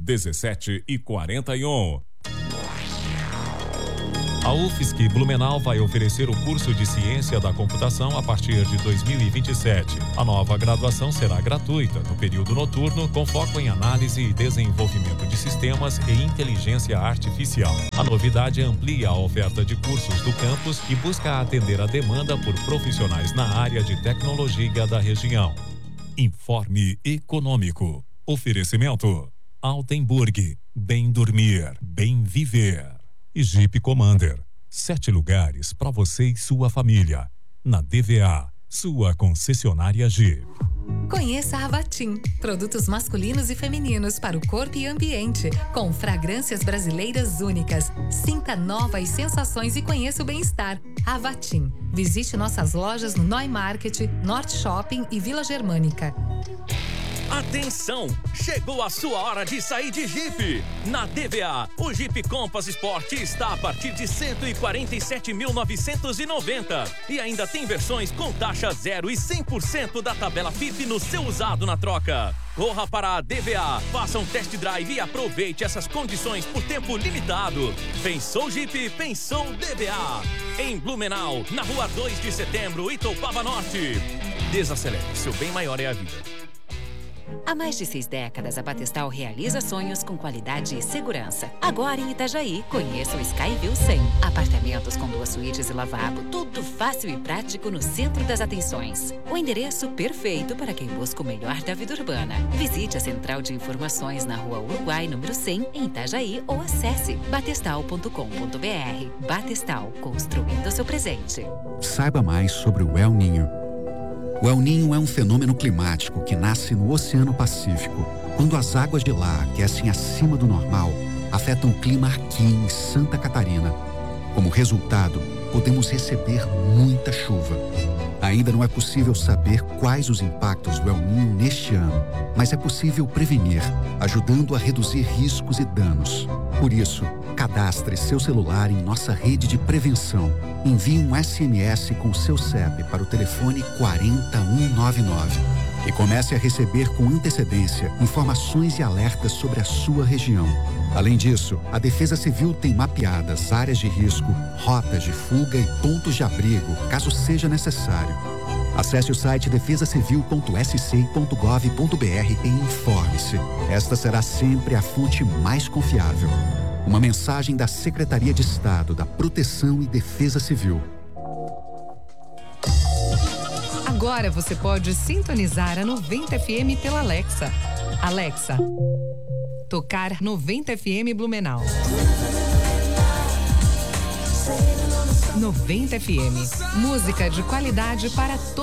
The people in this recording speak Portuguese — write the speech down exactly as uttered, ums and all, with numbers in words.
dezessete e quarenta e um. A U F S C Blumenau vai oferecer o curso de Ciência da Computação a partir de dois mil e vinte e sete. A nova graduação será gratuita no período noturno, com foco em análise e desenvolvimento de sistemas e inteligência artificial. A novidade amplia a oferta de cursos do campus e busca atender a demanda por profissionais na área de tecnologia da região. Informe Econômico. Oferecimento: Altenburg. Bem dormir, bem viver. E Jeep Commander. Sete lugares para você e sua família. Na D V A, sua concessionária Jeep. Conheça a Avatim, produtos masculinos e femininos para o corpo e ambiente, com fragrâncias brasileiras únicas. Sinta novas sensações e conheça o bem-estar. Avatim. Visite nossas lojas no Noi Market, Norte Shopping e Vila Germânica. Atenção! Chegou a sua hora de sair de Jeep! Na D V A, o Jeep Compass Sport está a partir de cento e quarenta e sete mil novecentos e noventa e ainda tem versões com taxa zero e cem por cento da tabela F I P no seu usado na troca. Corra para a D V A, faça um test drive e aproveite essas condições por tempo limitado. Pensou Jeep, pensou D V A. Em Blumenau, na rua dois de setembro, Itoupava Norte. Desacelere, seu bem maior é a vida. Há mais de seis décadas, a Batestal realiza sonhos com qualidade e segurança. Agora em Itajaí, conheça o Skyview cem. Apartamentos com duas suítes e lavabo, tudo fácil e prático no centro das atenções. O endereço perfeito para quem busca o melhor da vida urbana. Visite a Central de Informações na Rua Uruguai, número cem, em Itajaí, ou acesse batestal ponto com ponto br. Batestal, construindo seu presente. Saiba mais sobre o El Niño. O El Niño é um fenômeno climático que nasce no Oceano Pacífico. Quando as águas de lá aquecem acima do normal, afetam o clima aqui em Santa Catarina. Como resultado, podemos receber muita chuva. Ainda não é possível saber quais os impactos do El Niño neste ano, mas é possível prevenir, ajudando a reduzir riscos e danos. Por isso, cadastre seu celular em nossa rede de prevenção. Envie um S M S com seu C E P para o telefone quatro zero um nove nove e comece a receber com antecedência informações e alertas sobre a sua região. Além disso, a Defesa Civil tem mapeadas áreas de risco, rotas de fuga e pontos de abrigo, caso seja necessário. Acesse o site defesa civil ponto s c ponto gov ponto br e informe-se. Esta será sempre a fonte mais confiável. Uma mensagem da Secretaria de Estado da Proteção e Defesa Civil. Agora você pode sintonizar a noventa F M pela Alexa. Alexa, tocar noventa F M Blumenau. noventa F M, música de qualidade para todos.